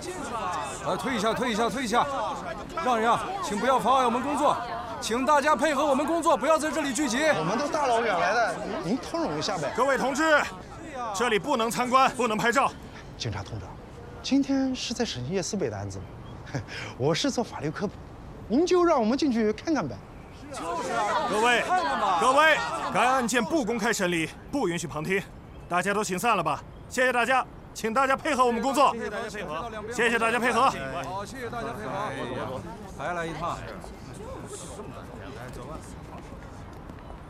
退一下，退一下，退一下，让一让，请不要妨碍我们工作，请大家配合我们工作，不要在这里聚集。 我们都大老远来的，您通融一下呗。 各位同志，这里不能参观，不能拍照。 警察同志，今天是在审叶思北的案子吗？我是做法律科普，您就让我们进去看看呗。 就是啊， 各位，该案件不公开审理，不允许旁听，大家都请散了吧。谢谢大家，请大家配合我们工作。谢谢大家配合，谢谢大家配合。 好，谢谢大家配合。还来一趟。走吧。